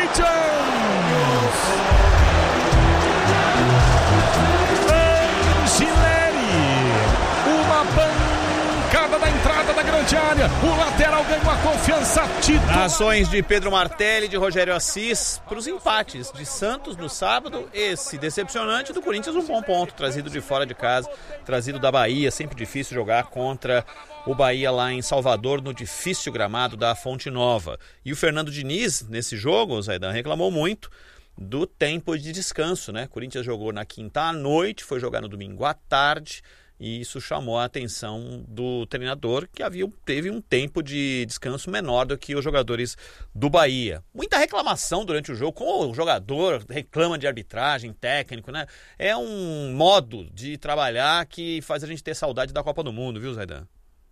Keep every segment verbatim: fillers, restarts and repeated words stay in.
Área, o lateral ganhou a confiança titular. Ações de Pedro Martelli, de Rogério Assis para os empates de Santos no sábado, esse decepcionante do Corinthians, um bom ponto, trazido de fora de casa, trazido da Bahia, sempre difícil jogar contra o Bahia lá em Salvador, no difícil gramado da Fonte Nova. E o Fernando Diniz, nesse jogo, o Zaidan, reclamou muito do tempo de descanso, né? O Corinthians jogou na quinta à noite, foi jogar no domingo à tarde, e isso chamou a atenção do treinador, que havia, teve um tempo de descanso menor do que os jogadores do Bahia. Muita reclamação durante o jogo, como o jogador reclama de arbitragem, técnico, né? É um modo de trabalhar que faz a gente ter saudade da Copa do Mundo, viu, Zaidan?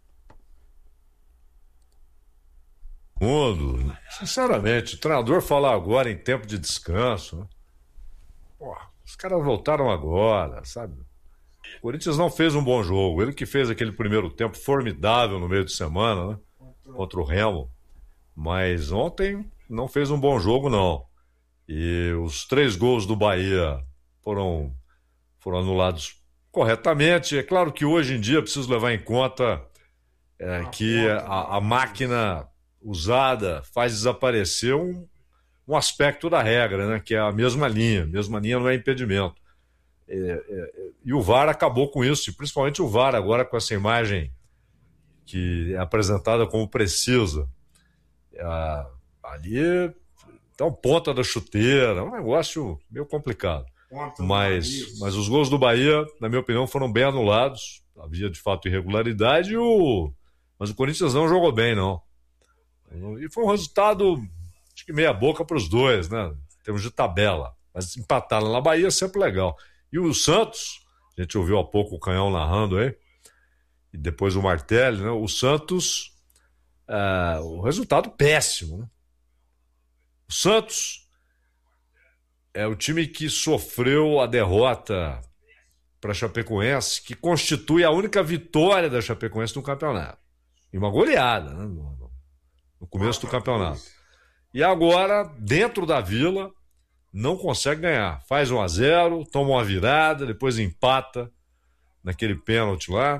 Mundo, sinceramente, o treinador falar agora em tempo de descanso, né? Porra, os caras voltaram agora, sabe? O Corinthians não fez um bom jogo. Ele que fez aquele primeiro tempo formidável no meio de semana, né? Contra o Remo. Mas ontem não fez um bom jogo, não. E os três gols do Bahia foram, foram anulados corretamente. É claro que hoje em dia preciso levar em conta é, que a, a máquina usada faz desaparecer um, um aspecto da regra, né? Que é a mesma linha. A mesma linha não é impedimento. É, é, e o V A R acabou com isso, e principalmente o V A R agora com essa imagem que é apresentada como precisa. É, ali, então, ponta da chuteira, é um negócio meio complicado. Mas, mas os gols do Bahia, na minha opinião, foram bem anulados. Havia, de fato, irregularidade, e o... mas o Corinthians não jogou bem, não. E foi um resultado, acho que meia boca para os dois, né? Em termos de tabela. Mas empataram na Bahia é sempre legal. E o Santos, a gente ouviu há pouco o Canhão narrando aí, e depois o Martelli, né? O Santos, é, o resultado péssimo, né? O Santos é o time que sofreu a derrota para a Chapecoense, que constitui a única vitória da Chapecoense no campeonato. E uma goleada, né? no, no começo do campeonato. E agora, dentro da Vila, não consegue ganhar. Faz um a zero, toma uma virada, depois empata naquele pênalti lá.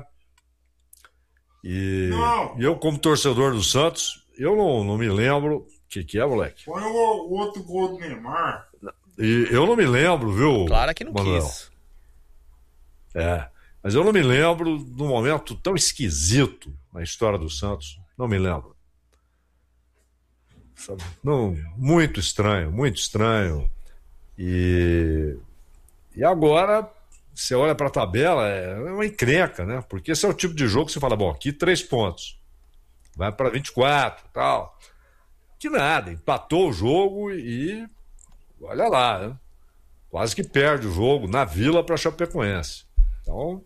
E, e eu, como torcedor do Santos, eu não, não me lembro... O que, que é, moleque? Foi o, o outro gol do Neymar. E eu não me lembro, viu, Claro que não Manuel? quis. É, mas eu não me lembro de um momento tão esquisito na história do Santos. Não me lembro. Sabe? Não, muito estranho, muito estranho. E, e agora, você olha para a tabela, é uma encrenca, né? Porque esse é o tipo de jogo que você fala, bom, aqui três pontos, vai para vinte e quatro e tal. Que nada, empatou o jogo e olha lá, né? Quase que perde o jogo na Vila para Chapecoense. Então,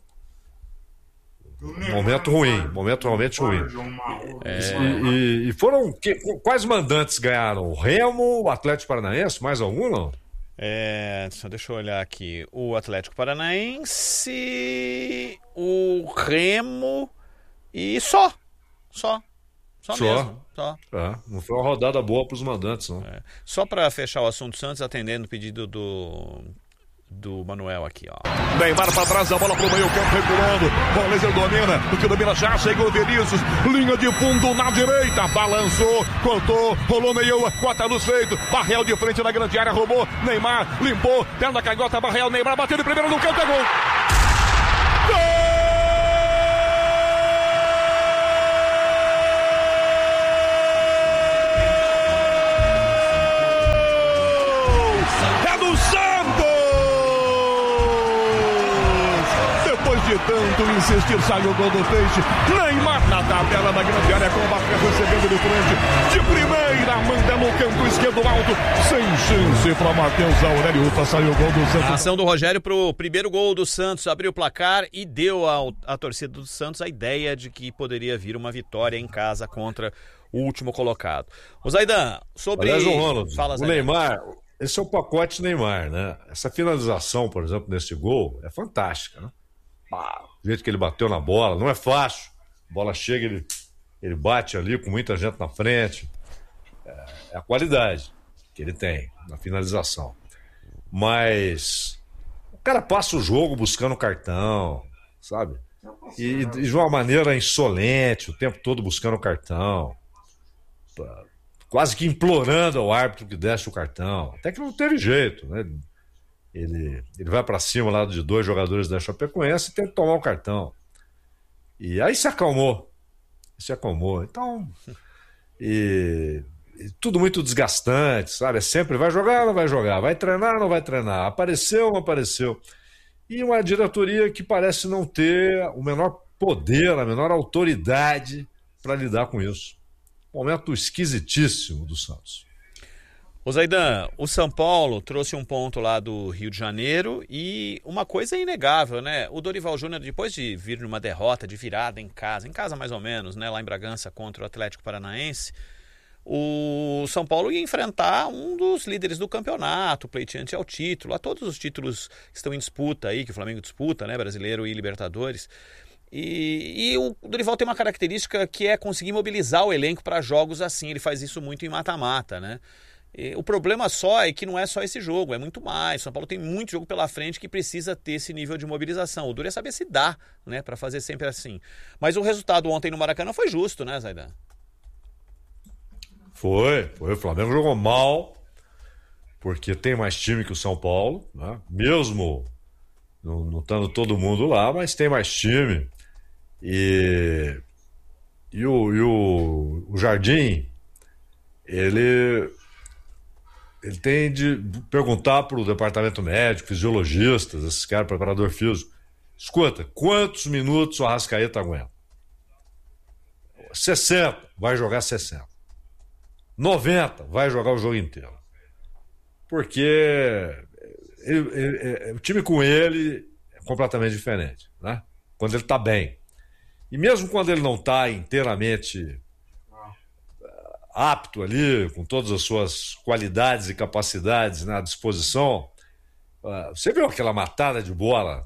momento ruim, momento realmente ruim. É. E, e, e foram, que, quais mandantes ganharam? O Remo, o Atlético Paranaense, mais algum não? É, só deixa eu olhar aqui. O Atlético Paranaense, o Remo e só. Só. Só, só mesmo. Só. É, não foi uma rodada boa para os mandantes, não. É. Só para fechar o assunto Santos, atendendo o pedido do, do Manuel aqui, ó. Neymar para trás, a bola pro meio campo, recuando. Valência domina, o que domina já, chegou o Vinícius. Linha de fundo na direita, balançou, cortou, rolou meio, quarta luz feito. Barreal de frente na grande área, roubou. Neymar limpou, perna canhota, Barreal, Neymar bateu de primeiro no canto, é gol. Gol! De tanto insistir, sai o gol do Peixe. Neymar na tabela da grande área, com o Barca recebendo de frente. De primeira, manda no canto esquerdo alto. Sem chance para Matheus Aurélio. Ufa, saiu o gol do Santos. A ação do Rogério pro primeiro gol do Santos abriu o placar e deu ao, à torcida do Santos a ideia de que poderia vir uma vitória em casa contra o último colocado. O Zaidan, sobre... Aliás, o Ronald, Fala, o Zaidan. Neymar, esse é o pacote Neymar, né? Essa finalização, por exemplo, nesse gol, é fantástica, né? Ah, o jeito que ele bateu na bola, não é fácil. A bola chega, ele, ele bate ali com muita gente na frente. É, é a qualidade. que ele tem na finalização. Mas o cara passa o jogo buscando cartão, sabe? E, e de uma maneira insolente, o tempo todo buscando cartão. Quase que implorando ao árbitro que desse o cartão. Até que não teve jeito, né? Ele, ele vai para cima lá de dois jogadores da Chapecoense e tenta tomar o cartão. E aí se acalmou. Se acalmou. Então, e, e tudo muito desgastante, sabe? É sempre vai jogar ou não vai jogar, vai treinar ou não vai treinar, apareceu ou não apareceu. E uma diretoria que parece não ter o menor poder, a menor autoridade para lidar com isso. Momento esquisitíssimo do Santos. Ô Zaidan, o São Paulo trouxe um ponto lá do Rio de Janeiro e uma coisa é inegável, né? O Dorival Júnior, depois de vir numa derrota de virada em casa, em casa mais ou menos, né? Lá em Bragança contra o Atlético Paranaense, o São Paulo ia enfrentar um dos líderes do campeonato, pleiteante ao título, a todos os títulos que estão em disputa aí, que o Flamengo disputa, né? Brasileiro e Libertadores. E, e o Dorival tem uma característica que é conseguir mobilizar o elenco para jogos assim. Ele faz isso muito em mata-mata, né? E o problema só é que não é só esse jogo, é muito mais. São Paulo tem muito jogo pela frente que precisa ter esse nível de mobilização. O duro é saber se dá, né, para fazer sempre assim. Mas o resultado ontem no Maracanã foi justo, né, Zaidan? Foi, foi. O Flamengo jogou mal, porque tem mais time que o São Paulo, né? Mesmo não, não estando todo mundo lá, mas tem mais time. E, e, o, e o, o Jardim, ele, ele tem de perguntar para o departamento médico, fisiologistas, esses caras, preparador físico, escuta, quantos minutos o Arrascaeta aguenta? sessenta, vai jogar sessenta. noventa, vai jogar o jogo inteiro. Porque ele, ele, o time com ele é completamente diferente, né? Quando ele está bem. E mesmo quando ele não está inteiramente apto ali, com todas as suas qualidades e capacidades, né, à disposição, você viu aquela matada de bola?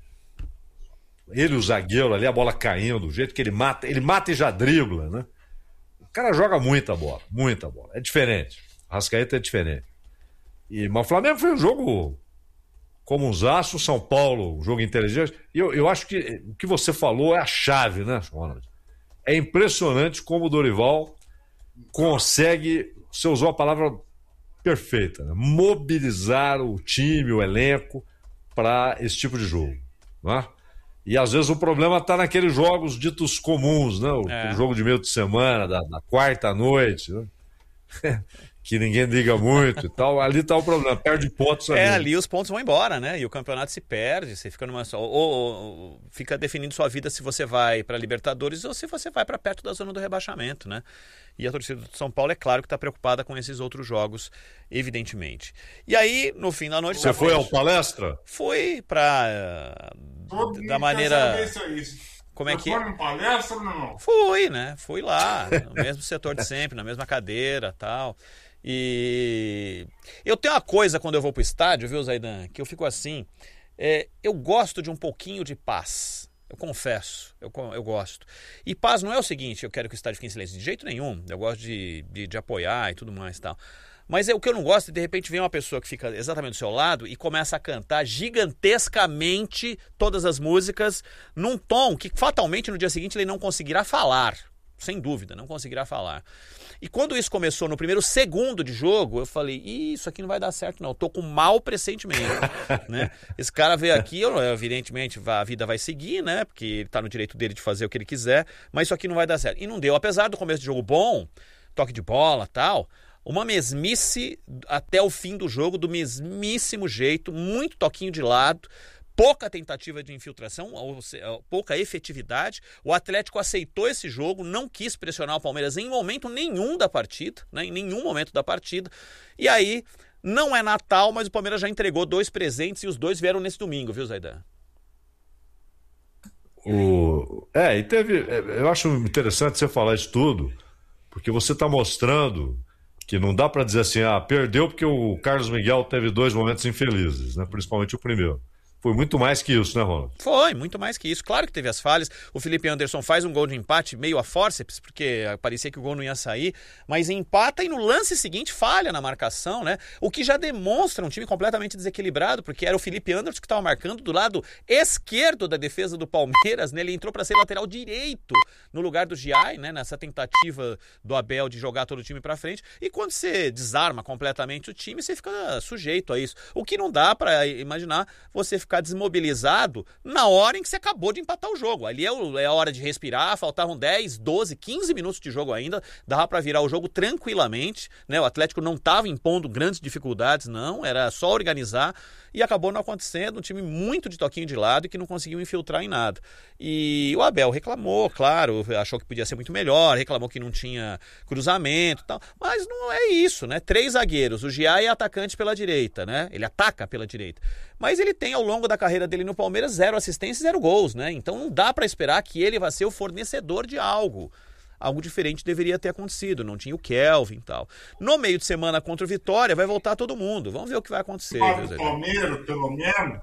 Ele e o zagueiro ali, a bola caindo, do jeito que ele mata, ele mata e já dribla, né? O cara joga muita bola, muita bola. É diferente. O Arrascaeta é diferente. E, mas o Flamengo foi um jogo como um zaço, São Paulo, um jogo inteligente. E eu, eu acho que o que você falou é a chave, né, Ronald? É impressionante como o Dorival consegue, você usou a palavra perfeita, né? Mobilizar o time, o elenco para esse tipo de jogo, não é? E às vezes o problema está naqueles jogos ditos comuns, né? O, é. o jogo de meio de semana, da, da quarta noite, né? Que ninguém liga muito e tal. Ali está o problema, perde pontos ali. É, ali os pontos vão embora, né? E o campeonato se perde, você fica numa ou, ou, ou fica definindo sua vida se você vai para Libertadores ou se você vai para perto da zona do rebaixamento, né? E a torcida do São Paulo é claro que está preocupada com esses outros jogos, evidentemente. E aí, no fim da noite... Você foi ao palestra? Fui para... Todo da maneira... Isso aí. Como é que foi em palestra ou não? Fui, né? Fui lá, no mesmo setor de sempre, na mesma cadeira e tal. E eu tenho uma coisa quando eu vou pro estádio, viu, Zaidan? Que eu fico assim, é, eu gosto de um pouquinho de paz. Eu confesso, eu, eu gosto. E paz não é o seguinte, eu quero que o estádio fique em silêncio, de jeito nenhum. Eu gosto de, de, de apoiar e tudo mais e tal. Mas é, o que eu não gosto é de repente vem uma pessoa que fica exatamente do seu lado e começa a cantar gigantescamente todas as músicas num tom que fatalmente no dia seguinte ele não conseguirá falar. Sem dúvida, não conseguirá falar. E quando isso começou no primeiro segundo de jogo, eu falei, Ih, isso aqui não vai dar certo não, eu tô com mau pressentimento, né? Esse cara veio aqui, eu, evidentemente a vida vai seguir, né? Porque ele tá no direito dele de fazer o que ele quiser, mas isso aqui não vai dar certo. E não deu, apesar do começo de jogo bom, toque de bola, tal, uma mesmice até o fim do jogo, do mesmíssimo jeito, muito toquinho de lado, pouca tentativa de infiltração, ou seja, pouca efetividade. O Atlético aceitou esse jogo, não quis pressionar o Palmeiras em momento nenhum da partida, né? Em nenhum momento da partida. E aí, não é Natal, mas o Palmeiras já entregou dois presentes e os dois vieram nesse domingo, viu, Zaidan? O... É, e teve... Eu acho interessante você falar isso tudo, porque você está mostrando que não dá para dizer assim, ah, perdeu porque o Carlos Miguel teve dois momentos infelizes, né? Principalmente o primeiro. foi muito mais que isso, né, Ronaldo? Foi, muito mais que isso. Claro que teve as falhas. O Felipe Anderson faz um gol de empate meio a fórceps, porque parecia que o gol não ia sair, mas empata e no lance seguinte falha na marcação, né? O que já demonstra um time completamente desequilibrado, porque era o Felipe Anderson que estava marcando do lado esquerdo da defesa do Palmeiras, né? Ele entrou para ser lateral direito no lugar do Giai, né? Nessa tentativa do Abel de jogar todo o time para frente. E quando você desarma completamente o time, você fica sujeito a isso. O que não dá para imaginar você ficar desmobilizado na hora em que você acabou de empatar o jogo. Ali é, o, é a hora de respirar, faltavam dez, doze, quinze minutos de jogo ainda, dava para virar o jogo tranquilamente, né? O Atlético não estava impondo grandes dificuldades, não, era só organizar e acabou não acontecendo, um time muito de toquinho de lado e que não conseguiu infiltrar em nada. E o Abel reclamou, claro, achou que podia ser muito melhor, reclamou que não tinha cruzamento e tal, mas não é isso, né? Três zagueiros, o Giai é atacante pela direita, né? Ele ataca pela direita. Mas ele tem, ao longo da carreira dele no Palmeiras, zero assistências e zero gols, né? Então não dá para esperar que ele vá ser o fornecedor de algo. Algo diferente deveria ter acontecido, não tinha o Kelvin e tal. No meio de semana contra o Vitória, vai voltar todo mundo. Vamos ver o que vai acontecer. O Palmeiras, pelo menos.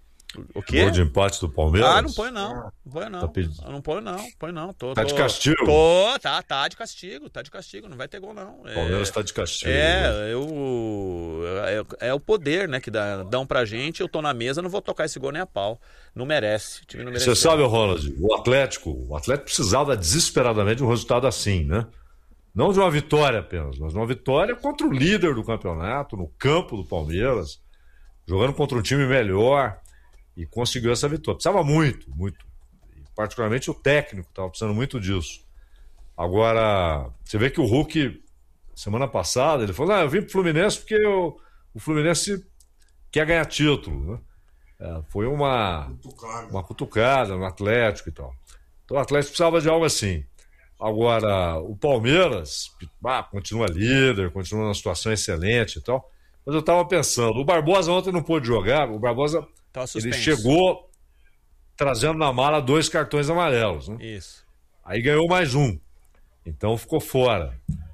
O quê? Gol de empate do Palmeiras? Ah, não põe não. Não põe não. Tá pedindo. Não põe não. Põe não. Tô, tá tô, de castigo? Tô, tá, tá de castigo. Tá de castigo. Não vai ter gol não. O Palmeiras é, tá de castigo. É, eu, é, é o poder, né, que dá, dão pra gente. Eu tô na mesa, não vou tocar esse gol nem a pau. Não merece. O time não merece. Você sabe, Ronald, o Atlético, o Atlético precisava desesperadamente de um resultado assim, né? Não de uma vitória apenas, mas uma vitória contra o líder do campeonato, no campo do Palmeiras, jogando contra um time melhor. E conseguiu essa vitória. Precisava muito, muito. E particularmente o técnico estava precisando muito disso. Agora, você vê que o Hulk, semana passada, ele falou, não, eu vim pro Fluminense porque eu, o Fluminense quer ganhar título, né? É, foi uma, uma cutucada no Atlético e tal. Então o Atlético precisava de algo assim. Agora, o Palmeiras ah, continua líder, continua numa situação excelente e tal. Mas eu estava pensando, o Barbosa ontem não pôde jogar, o Barbosa... Ele chegou trazendo na mala dois cartões amarelos, né? Isso. Aí ganhou mais um. Então ficou fora.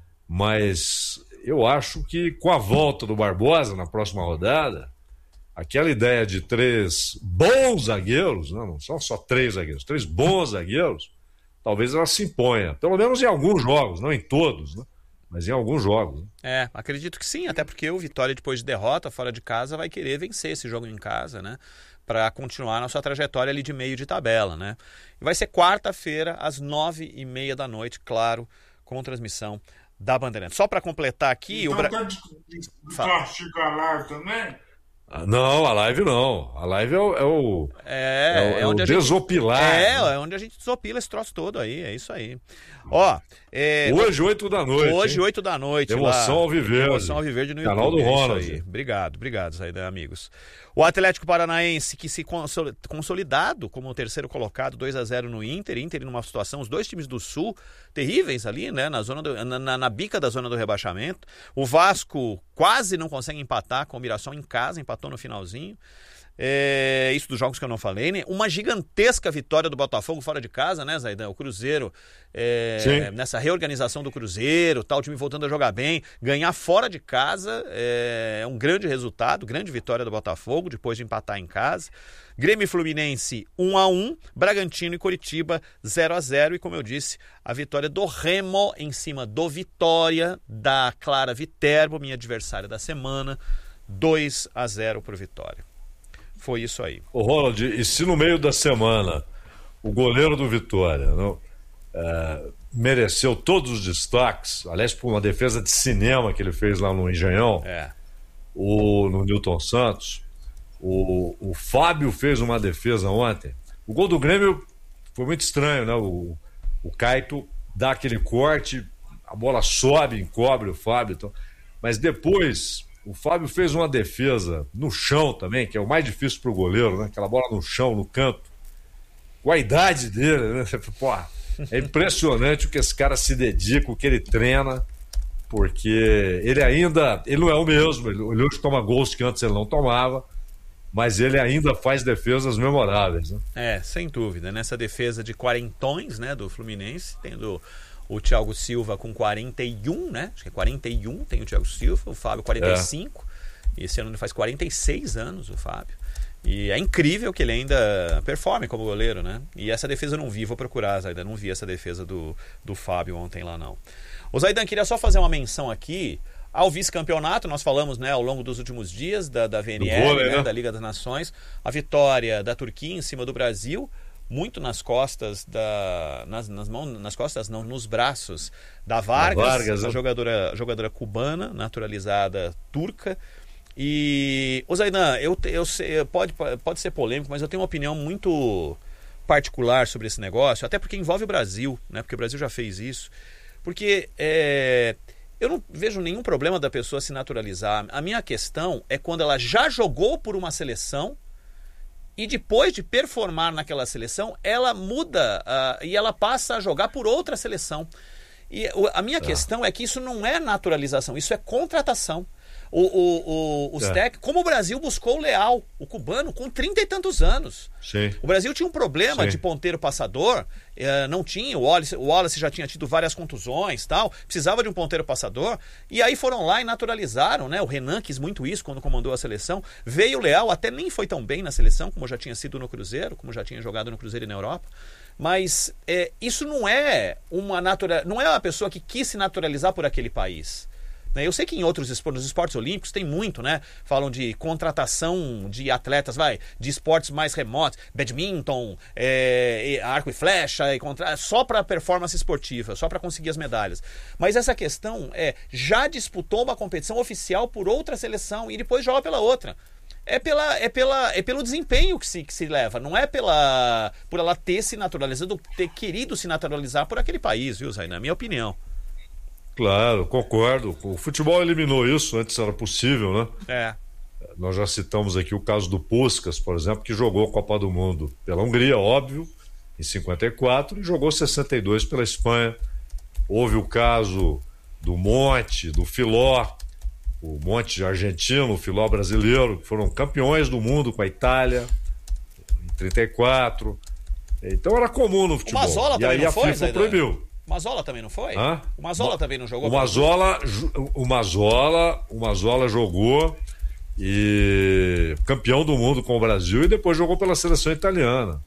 Mas eu acho que com a volta do Barbosa na próxima rodada, aquela ideia de três bons zagueiros, né? Não são só três zagueiros, três bons zagueiros, talvez ela se imponha. Pelo menos em alguns jogos, não em todos, né? Mas em alguns jogos. Né? É, acredito que sim, até porque o Vitória, depois de derrota fora de casa, vai querer vencer esse jogo em casa, né? Para continuar na sua trajetória ali de meio de tabela, né? E vai ser quarta-feira, às nove e meia da noite, claro, com transmissão da Bandeirantes. Só para completar aqui... Então o Bra... tá de, de, de castigo a live também? Ah, não, a live não. A live é o, é o, é, é o, é onde o a gente, desopilar. É, né? é onde a gente desopila esse troço todo aí, é isso aí. Ó, é, hoje, oito da noite. Hoje, hein? oito da noite. Emoção lá, ao Viverde. Emoção ao Viverde no Canal YouTube. do Ronald. É isso aí. Obrigado, obrigado, Zaidan, amigos. O Atlético Paranaense, que se consolidado como o terceiro colocado, dois a zero no Inter. Inter numa situação, os dois times do Sul, terríveis ali, né? Na, zona do, na, na, na bica da zona do rebaixamento. O Vasco quase não consegue empatar com o Mirassol em casa, empatou no finalzinho. É, isso dos jogos que eu não falei, né? Uma gigantesca vitória do Botafogo fora de casa, né, Zaidan? O Cruzeiro, é, nessa reorganização do Cruzeiro, tal, o time voltando a jogar bem, ganhar fora de casa é, é um grande resultado, grande vitória do Botafogo, depois de empatar em casa. Grêmio e Fluminense um a um, Bragantino e Coritiba zero a zero, e como eu disse, a vitória do Remo em cima do Vitória, da Clara Viterbo, minha adversária da semana, dois a zero pro Vitória. Foi isso aí. Ô Ronald, e se no meio da semana o goleiro do Vitória não, é, mereceu todos os destaques, aliás, por uma defesa de cinema que ele fez lá no Engenhão, é. o, no Newton Santos, o, o Fábio fez uma defesa ontem. O gol do Grêmio foi muito estranho, né? O, o Caito dá aquele corte, a bola sobe, encobre o Fábio, então, mas depois... O Fábio fez uma defesa no chão também, que é o mais difícil para o goleiro, né? Aquela bola no chão, no canto. Com a idade dele, né? Pô, é impressionante o que esse cara se dedica, o que ele treina, porque ele ainda, ele não é o mesmo, ele hoje toma gols que antes ele não tomava, mas ele ainda faz defesas memoráveis, né? É, sem dúvida. Nessa defesa de quarentões, né, do Fluminense, tendo o Thiago Silva com quarenta e um, né? Acho que é quarenta e um, tem o Thiago Silva, o Fábio quarenta e cinco. É. Esse ano ele faz quarenta e seis anos, o Fábio. E é incrível que ele ainda performe como goleiro, né? E essa defesa eu não vi, vou procurar, Zaidan, não vi essa defesa do, do Fábio ontem lá, não. Ô Zaidan, queria só fazer uma menção aqui ao vice-campeonato. Nós falamos, né, ao longo dos últimos dias da, da V N L, vôlei, né, né? Da Liga das Nações, a vitória da Turquia em cima do Brasil, muito nas costas da nas, nas mãos nas costas não nos braços da Vargas, Vargas a jogadora jogadora cubana naturalizada turca. E o Zaidan, eu, eu sei, pode pode ser polêmico, mas eu tenho uma opinião muito particular sobre esse negócio, até porque envolve o Brasil, né? Porque o Brasil já fez isso. Porque é, eu não vejo nenhum problema da pessoa se naturalizar. A minha questão é quando ela já jogou por uma seleção e depois de performar naquela seleção, ela muda uh, e ela passa a jogar por outra seleção. E uh, a minha é. questão é que isso não é naturalização, isso é contratação. O, o, o, os é. tec... Como o Brasil buscou o Leal, o cubano, com trinta e tantos anos. Sim. O Brasil tinha um problema Sim. de ponteiro passador, eh, não tinha, o Wallace, o Wallace já tinha tido várias contusões, tal, precisava de um ponteiro passador, e aí foram lá e naturalizaram, né? O Renan quis muito isso quando comandou a seleção. Veio o Leal, até nem foi tão bem na seleção, como já tinha sido no Cruzeiro, como já tinha jogado no Cruzeiro e na Europa. Mas é, isso não é uma natura... não é uma pessoa que quis se naturalizar por aquele país. Eu sei que em outros esportes, nos esportes olímpicos tem muito, né? Falam de contratação de atletas, vai, de esportes mais remotos, badminton, é, arco e flecha, e contra... só para performance esportiva, só para conseguir as medalhas. Mas essa questão é, já disputou uma competição oficial por outra seleção e depois joga pela outra. É, pela, é, pela, é pelo desempenho que se, que se leva, não é pela, por ela ter se naturalizado, ter querido se naturalizar por aquele país, viu, Zaidan? Na minha opinião. Claro, concordo. O futebol eliminou isso, antes era possível, né? É. Nós já citamos aqui o caso do Puskás, por exemplo, que jogou a Copa do Mundo pela Hungria, óbvio, em cinquenta e quatro, e jogou sessenta e dois pela Espanha. Houve o caso do Monte, do Filó, o Monte argentino, o Filó brasileiro, que foram campeões do mundo com a Itália em trinta e quatro. Então era comum no futebol. O Mazola e também aí não a foi, FIFA Zaidan? proibiu. O Mazola também não foi? Hã? O Mazola Ma- também não jogou? O Mazola, o Mazola, o Mazola jogou e campeão do mundo com o Brasil e depois jogou pela seleção italiana.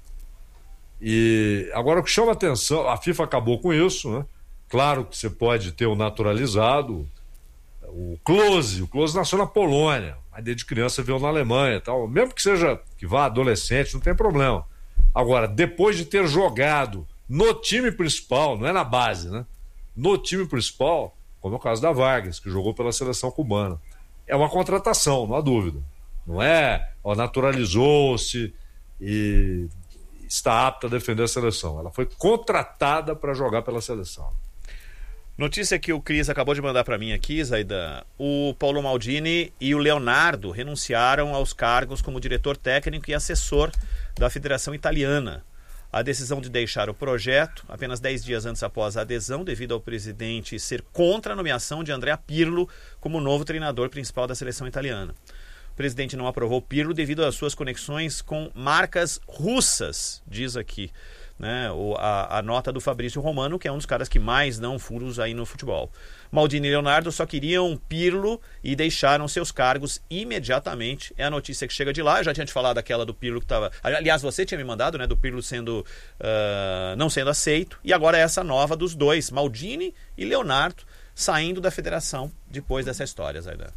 E agora o que chama atenção, a FIFA acabou com isso, né? Claro que você pode ter o naturalizado, o Klose, o Klose nasceu na Polônia, mas desde criança veio na Alemanha e tal, mesmo que seja, que vá adolescente, não tem problema. Agora, depois de ter jogado no time principal, não é na base, né? No time principal, como é o caso da Vargas, que jogou pela seleção cubana. É uma contratação, não há dúvida. Não é, ó, naturalizou-se e está apta a defender a seleção. Ela foi contratada para jogar pela seleção. Notícia que o Cris acabou de mandar para mim aqui, Zaidan. O Paulo Maldini e o Leonardo renunciaram aos cargos como diretor técnico e assessor da Federação Italiana. A decisão de deixar o projeto, apenas dez dias antes após a adesão, devido ao presidente ser contra a nomeação de Andrea Pirlo como novo treinador principal da seleção italiana. O presidente não aprovou Pirlo devido às suas conexões com marcas russas, diz aqui, né, o, a, a nota do Fabrício Romano, que é um dos caras que mais dão furos aí no futebol. Maldini e Leonardo só queriam Pirlo e deixaram seus cargos imediatamente. É a notícia que chega de lá. Eu já tinha te falado daquela do Pirlo que estava... Aliás, você tinha me mandado, né? Do Pirlo sendo, uh, não sendo aceito. E agora é essa nova dos dois, Maldini e Leonardo, saindo da federação depois dessa história, Zaidan.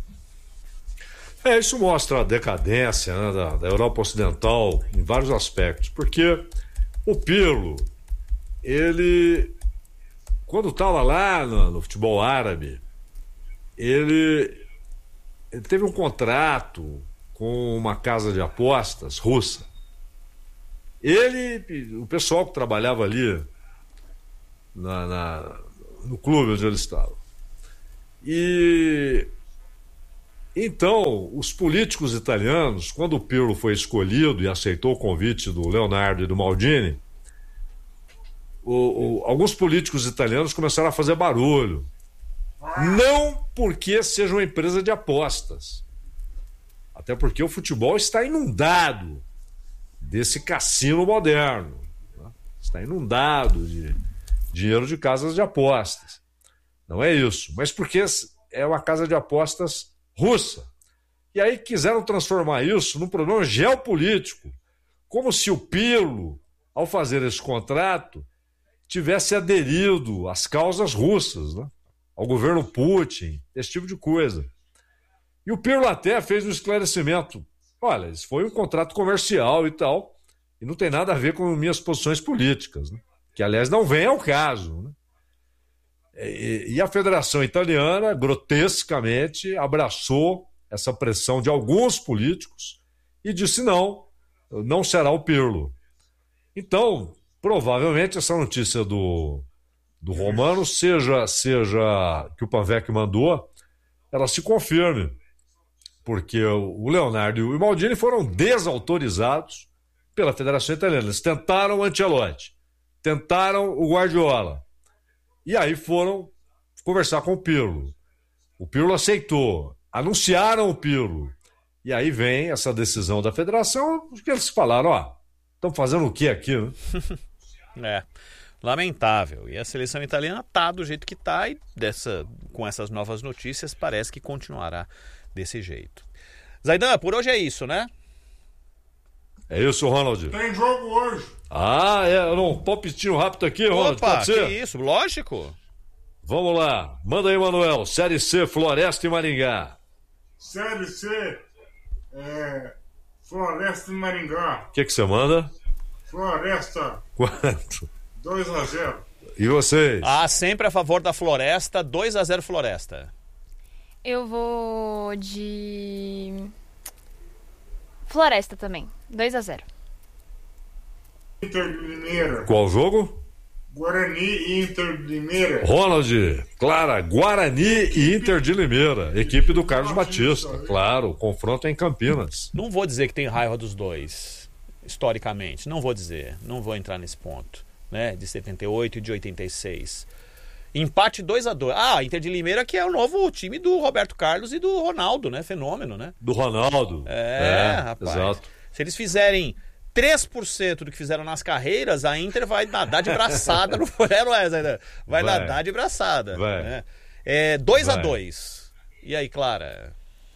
É, isso mostra a decadência, né, da, da Europa Ocidental em vários aspectos. Porque o Pirlo, ele... quando estava lá no, no futebol árabe, ele, ele teve um contrato com uma casa de apostas russa. Ele, o pessoal que trabalhava ali na, na, no clube onde ele estava. E então, os políticos italianos, quando o Pirlo foi escolhido e aceitou o convite do Leonardo e do Maldini, O, o, alguns políticos italianos começaram a fazer barulho. Não porque seja uma empresa de apostas, até porque o futebol está inundado desse cassino moderno, né? Está inundado de dinheiro de casas de apostas. Não é isso, mas porque é uma casa de apostas russa. E aí quiseram transformar isso num problema geopolítico, como se o Pirlo, ao fazer esse contrato, tivesse aderido às causas russas, né? Ao governo Putin, esse tipo de coisa. E o Pirlo até fez um esclarecimento. Olha, isso foi um contrato comercial e tal, e não tem nada a ver com minhas posições políticas, né? Que, aliás, não vem ao caso, né? E, e a Federação Italiana, grotescamente, abraçou essa pressão de alguns políticos e disse não, não será o Pirlo. Então, provavelmente, essa notícia do, do Romano, seja, seja que o Panvec mandou, ela se confirme. Porque o Leonardo e o Maldini foram desautorizados pela Federação Italiana. Eles tentaram o Ancelotti, tentaram o Guardiola. E aí foram conversar com o Pirlo. O Pirlo aceitou. Anunciaram o Pirlo. E aí vem essa decisão da federação, porque eles falaram, ó, estão fazendo o que aqui, né? É, lamentável. E a seleção italiana tá do jeito que tá e dessa, com essas novas notícias parece que continuará desse jeito. Zaidan, por hoje é isso, né? É isso, Ronald. Tem jogo hoje. Ah, é, um palpitinho rápido aqui, Ronald, Opa, pode ser? que isso, lógico. Vamos lá, manda aí, Manuel. Série C, Floresta e Maringá. Série C, é, Floresta e Maringá. O que que você manda? Floresta. Quanto? dois a zero. E vocês? Ah, sempre a favor da Floresta, dois a zero Floresta. Eu vou de Floresta também, dois a zero. Inter de Limeira. Qual jogo? Guarani e Inter de Limeira. Ronald, Clara, Guarani e Inter de Limeira. Equipe do Carlos Batista. Claro, o confronto é em Campinas. Não vou dizer que tem raiva dos dois, historicamente. Não vou dizer, não vou entrar nesse ponto, né? De setenta e oito e de oitenta e seis. Empate dois a dois. Ah, Inter de Limeira, que é o novo time do Roberto Carlos e do Ronaldo, né? Fenômeno, né? Do Ronaldo. É, é rapaz. Exato. Se eles fizerem três por cento do que fizeram nas carreiras, a Inter vai nadar de braçada no Não é, Zé? Vai, vai nadar de braçada. Vai. Né? É dois a dois. E aí, Clara?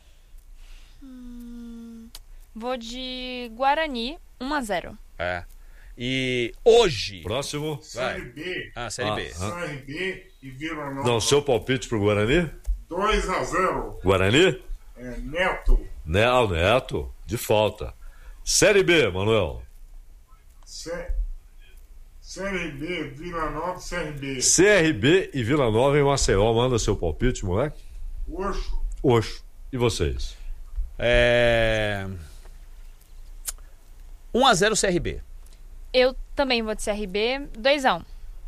Hum, vou de Guarani, um a zero. É. E hoje... Próximo. Série B. Ah, Série Ah, B. ah. Série B e Vila Nova. Não, seu palpite pro Guarani? dois a zero. Guarani? É, Neto. Neto, Neto, de falta. Série B, Manuel. Sé... Série B, Vila Nova, Série B. C R B e Vila Nova em Maceió. Manda seu palpite, moleque. Oxo. Oxo. E vocês? É... um a zero C R B. Eu também vou de C R B, dois a um.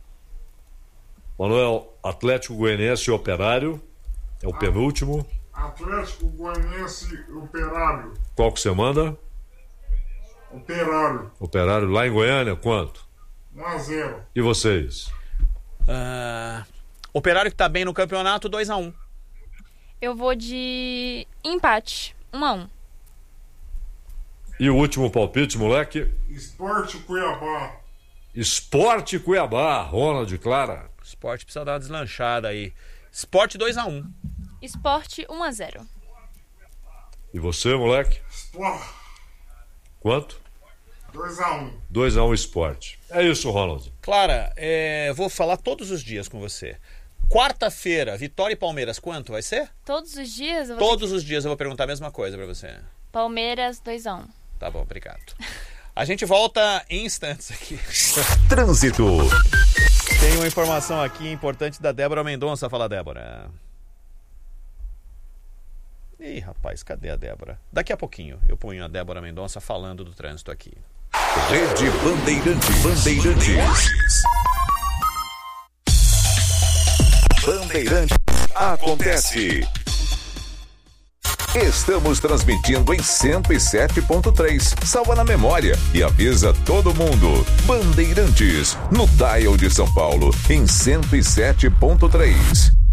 Manuel, Atlético Goianiense e Operário. É o Ah. penúltimo. Atlético Goianiense, Operário. Qual que você manda? Operário. Operário lá em Goiânia, quanto? um a zero. E vocês? Ah, Operário que tá bem no campeonato, dois a um. Eu vou de empate, um a um. E o último palpite, moleque? Esporte Cuiabá. Esporte Cuiabá. Ronald, Clara. O Sport precisa dar uma deslanchada aí. Sport dois a um. Esporte, um a zero. E você, moleque? Esporte Quanto? dois a um. dois a um Esporte. É isso, Ronald. Clara, é, vou falar todos os dias com você. Quarta-feira, Vitória e Palmeiras, quanto vai ser? Todos os dias eu vou Todos os dias eu vou perguntar a mesma coisa pra você. de Palmeiras, dois a um. Tá bom, obrigado. A gente volta em instantes aqui. Trânsito. Tem uma informação aqui importante da Débora Mendonça. Fala, Débora. Ih, rapaz, cadê a Débora? Daqui a pouquinho eu ponho a Débora Mendonça falando do trânsito aqui. Rede Bandeirantes. Bandeirantes. Bandeirantes. Acontece. Estamos transmitindo em cento e sete ponto três. Salva na memória e avisa todo mundo. Bandeirantes, no dial de São Paulo, em cento e sete ponto três.